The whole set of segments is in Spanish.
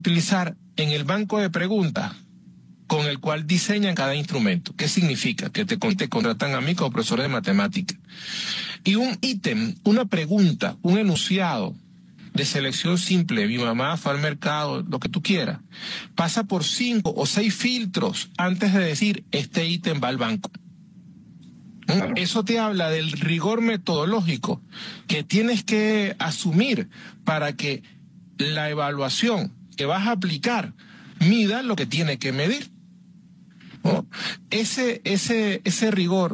utilizar en el banco de preguntas con el cual diseñan cada instrumento. ¿Qué significa? Que te contratan a mí como profesor de matemática. Y un ítem, una pregunta, un enunciado de selección simple, mi mamá fue al mercado, lo que tú quieras, pasa por 5 o 6 filtros antes de decir, este ítem va al banco. Claro. Eso te habla del rigor metodológico que tienes que asumir para que la evaluación que vas a aplicar mida lo que tiene que medir, ¿no? Ese rigor,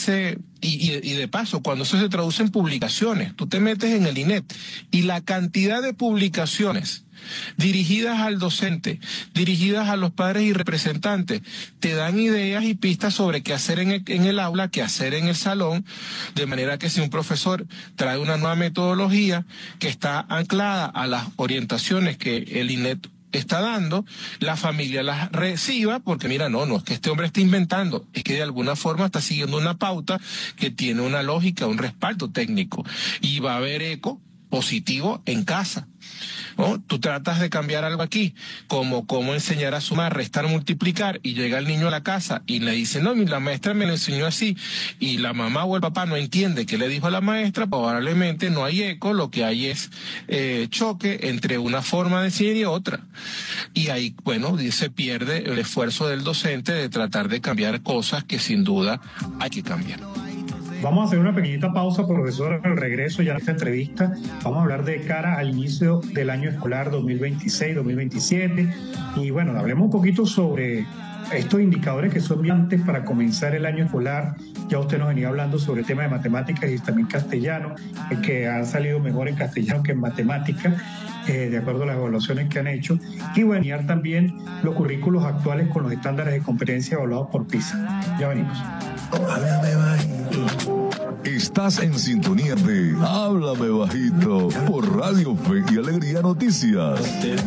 y de paso, cuando eso se traduce en publicaciones, tú te metes en el INET y la cantidad de publicaciones dirigidas al docente, dirigidas a los padres y representantes, te dan ideas y pistas sobre qué hacer en el aula, qué hacer en el salón, de manera que si un profesor trae una nueva metodología que está anclada a las orientaciones que el INET está dando, la familia las reciba, porque mira, no es que este hombre esté inventando, es que de alguna forma está siguiendo una pauta que tiene una lógica, un respaldo técnico, y va a haber eco positivo en casa, ¿no? Tú tratas de cambiar algo aquí, como cómo enseñar a sumar, restar, multiplicar, y llega el niño a la casa y le dice, no, la maestra me lo enseñó así, y la mamá o el papá no entiende qué le dijo a la maestra, probablemente no hay eco, lo que hay es choque entre una forma de decir y otra. Y ahí, bueno, se pierde el esfuerzo del docente de tratar de cambiar cosas que sin duda hay que cambiar. Vamos a hacer una pequeñita pausa, profesor. Al regreso ya de esta entrevista vamos a hablar de cara al inicio del año escolar 2026-2027 y bueno, hablemos un poquito sobre estos indicadores que son viantes para comenzar el año escolar. Ya usted nos venía hablando sobre el tema de matemáticas y también castellano, que han salido mejor en castellano que en matemáticas, de acuerdo a las evaluaciones que han hecho, y bueno, y también los currículos actuales con los estándares de competencia evaluados por PISA. Ya venimos. Háblame bajito. Estás en sintonía de Háblame Bajito por Radio Fe y Alegría Noticias.